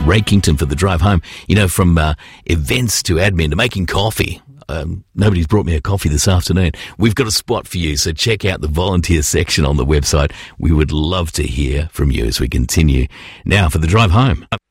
Rakington for the drive home. You know, from events to admin to making coffee. Nobody's brought me a coffee this afternoon. We've got a spot for you, so check out the volunteer section on the website. We would love to hear from you as we continue. Now for the drive home.